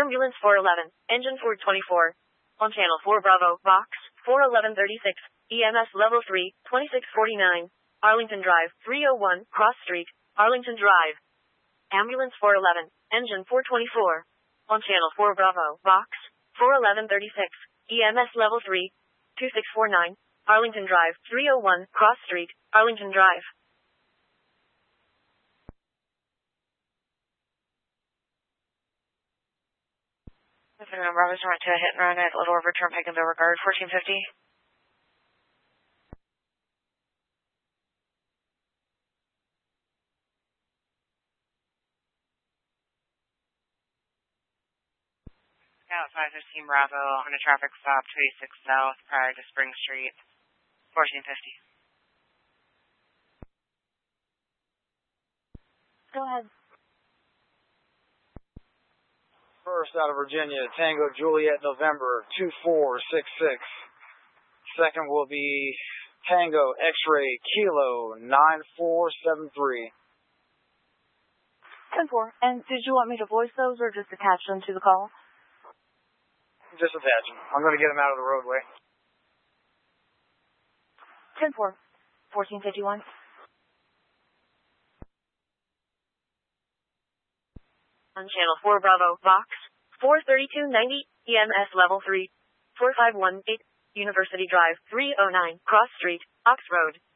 Ambulance 411, engine 424. On channel 4 Bravo, box 41136, EMS level 3, 2649. Arlington Drive, 301, Cross Street, Arlington Drive. Ambulance 411, engine 424. On channel 4 Bravo, box 41136, EMS level 3, 2649. Arlington Drive, 301, Cross Street, Arlington Drive. Bravo's went to a hit and run at Little River Turnpike in Beauregard, 1450. Scout 515 Bravo on a traffic stop 26 South prior to Spring Street, 1450. Go ahead. First out of Virginia, Tango Juliet November 2466. Second will be Tango X-Ray Kilo 9473. 10-4. And did you want me to voice those or just attach them to the call? Just attach them. I'm going to get them out of the roadway. 10-4. 1451. On channel 4 Bravo, box 43290, EMS level 3, 4518, University Drive, 309, Cross Street, Ox Road.